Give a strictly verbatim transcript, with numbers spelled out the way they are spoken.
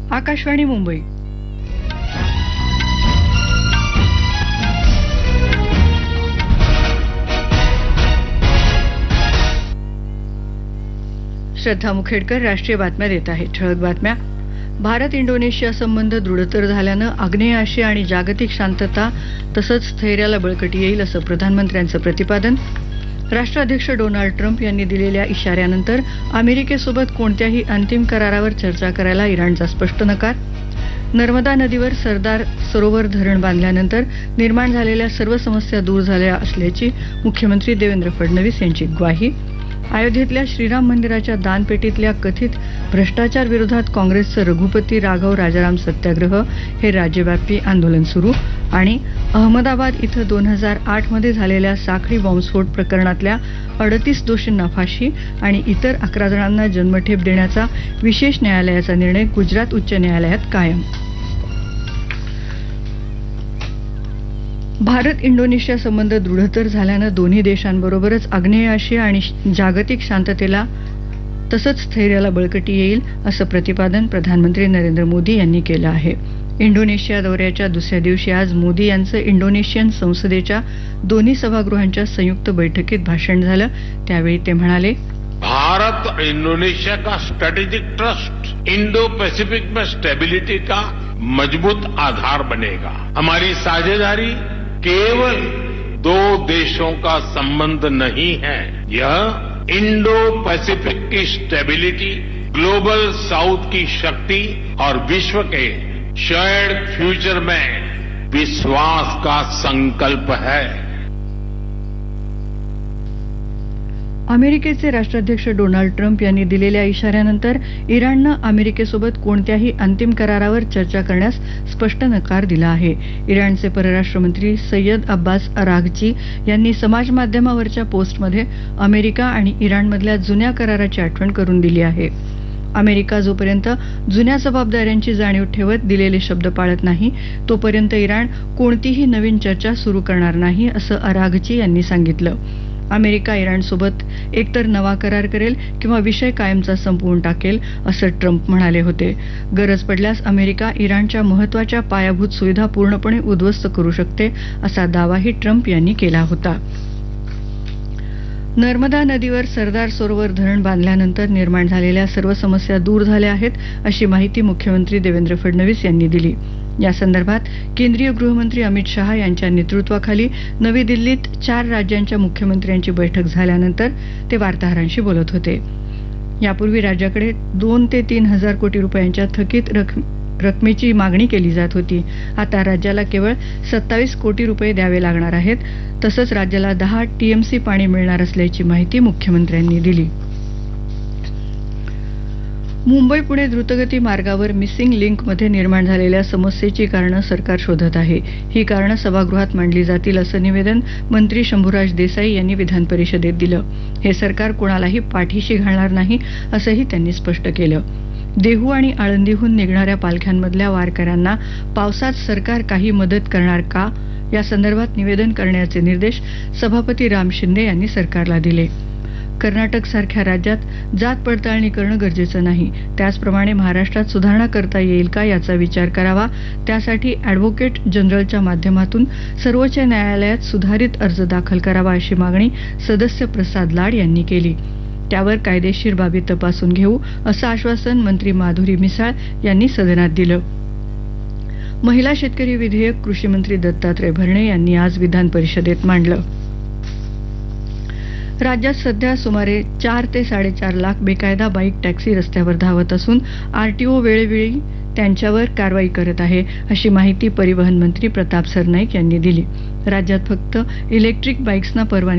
आकाशवाणी मुंबई. श्रद्धा मुखेडकर राष्ट्रीय बातम्या देत आहे. ठळक बातम्या. भारत इंडोनेशिया संबंध दृढतर झाल्यानं आग्नेय आशिया आणि जागतिक शांतता तसंच स्थैर्याला बळकटी येईल असं प्रधानमंत्र्यांचं प्रतिपादन. राष्ट्राध्यक्ष डोनाल्ड ट्रम्प यांनी दिलेल्या इशाऱ्यानंतर अमेरिकेसोबत कोणत्याही अंतिम करारावर चर्चा करायला इराणचा स्पष्ट नकार. नर्मदा नदीवर सरदार सरोवर धरण बांधल्यानंतर निर्माण झालेल्या सर्व समस्या दूर झाल्या असल्याची मुख्यमंत्री देवेंद्र फडणवीस यांची ग्वाही. अयोध्येतल्या श्रीराम मंदिराच्या दानपेटीतल्या कथित भ्रष्टाचार विरोधात काँग्रेसचं रघुपती राघव राजाराम सत्याग्रह हे राज्यव्यापी आंदोलन सुरू. आणि अहमदाबाद इथं दोन हजार आठ मध्ये झालेल्या साखळी बॉम्बस्फोट प्रकरणातल्या अडतीस दोषींना फाशी आणि इतर अकरा जणांना जन्मठेप देण्याचा विशेष न्यायालयाचा निर्णय गुजरात उच्च न्यायालयात कायम. भारत इंडोनेशिया संबंध दृढतर झाल्यानं दोन्ही देशांबरोबरच आग्नेय आशिया आणि जागतिक शांततेला तसंच स्थैर्याला बळकटी येईल असं प्रतिपादन प्रधानमंत्री नरेंद्र मोदी यांनी केलं आहे. इंडोनेशिया दौऱ्याच्या दुसऱ्या दिवशी आज मोदी यांचं इंडोनेशियन संसदेच्या दोन्ही सभागृहांच्या संयुक्त बैठकीत भाषण झालं. त्यावेळी ते म्हणाले, भारत और इंडोनेशिया का स्ट्रेटेजिक ट्रस्ट इंडो पैसिफिक में स्टेबिलिटी का मजबूत आधार बनेगा. हमारी साझेदारी केवल दो देशों का संबंध नहीं है, यह इंडो पैसिफिक की स्टेबिलिटी, ग्लोबल साउथ की शक्ति और विश्व के शेयर्ड फ्यूचर में विश्वास का संकल्प है. अमेरिकेचे राष्ट्राध्यक्ष डोनाल्ड ट्रम्प यांनी दिलेल्या इशाऱ्यानंतर इराणनं अमेरिकेसोबत कोणत्याही अंतिम करारावर चर्चा करण्यास स्पष्ट नकार दिला आहे. इराणचे परराष्ट्र मंत्री सय्यद अब्बास अराघची यांनी समाज माध्यमावरच्या पोस्टमध्ये अमेरिका आणि इराणमधल्या जुन्या कराराची आठवण करून दिली आहे. अमेरिका जोपर्यंत जुन्या जबाबदाऱ्यांची जाणीव ठेवत दिलेले शब्द पाळत नाही तोपर्यंत इराण कोणतीही नवीन चर्चा सुरू करणार नाही असं अराघची यांनी सांगितलं. अमेरिका इराणसोबत एकतर नवा करार करेल किंवा विषय कायमचा संपवून टाकेल असं ट्रम्प म्हणाले होते. गरज पडल्यास अमेरिका इराणच्या महत्वाच्या पायाभूत सुविधा पूर्णपणे उद्ध्वस्त करू शकते असा दावाही ट्रम्प यांनी केला होता. नर्मदा नदीवर सरदार सरोवर धरण बांधल्यानंतर निर्माण झालेल्या सर्व समस्या दूर झाल्या आहेत अशी माहिती मुख्यमंत्री देवेंद्र फडणवीस यांनी दिली. या संदर्भात केंद्रीय गृहमंत्री अमित शहा यांच्या नेतृत्वाखाली नवी दिल्लीत चार राज्यांच्या मुख्यमंत्र्यांची बैठक झाल्यानंतर ते वार्ताहरांशी बोलत होते. यापूर्वी राज्याकडे दोन ते तीन हजार कोटी रुपयांच्या थकीत रकमेची मागणी केली जात होती. आता राज्याला केवळ सत्तावीस कोटी रुपये द्यावे लागणार आहेत. तसंच राज्याला दहा टीएमसी पाणी मिळणार असल्याची माहिती मुख्यमंत्र्यांनी दिली. मुंबई पुणे द्रुतगती मार्गावर मिसिंग लिंकमध्ये निर्माण झालेल्या समस्येची कारणं सरकार शोधत आहे. ही कारणं सभागृहात मांडली जातील असं निवेदन मंत्री शंभूराज देसाई यांनी विधान परिषदेत दिलं. हे सरकार कोणालाही पाठीशी घालणार नाही असंही त्यांनी स्पष्ट केलं. देहू आणि आळंदीहून निघणाऱ्या पालख्यांमधल्या वारकऱ्यांना पावसात सरकार काही मदत करणार का या संदर्भात निवेदन करण्याचे निर्देश सभापती राम शिंदे यांनी सरकारला दिले. कर्नाटक सारख्या राज्यात जात पडताळणी करणं गरजेचं नाही. त्याचप्रमाणे महाराष्ट्रात सुधारणा करता येईल का याचा विचार करावा. त्यासाठी अॅडव्होकेट जनरलच्या माध्यमातून सर्वोच्च न्यायालयात सुधारित अर्ज दाखल करावा अशी मागणी सदस्य प्रसाद लाड यांनी केली. त्यावर कायदेशीर बाबी तपासून घेऊ असं आश्वासन मंत्री माधुरी मिसाळ यांनी सदनात दिलं. महिला शेतकरी विधेयक कृषीमंत्री दत्तात्रय भरणे यांनी आज विधान परिषदेत मांडलं. राज्यात सध्या सुमारे चार ते साडेचार लाख बेकायदा बाईक टॅक्सी रस्त्यावर धावत असून आरटीओ वेळोवेळी त्यांच्यावर कारवाई करत आहे अशी माहिती परिवहन मंत्री प्रताप सरनाईक यांनी दिली. राज्यात फक्त इलेक्ट्रिक बाईक्सना परवानगी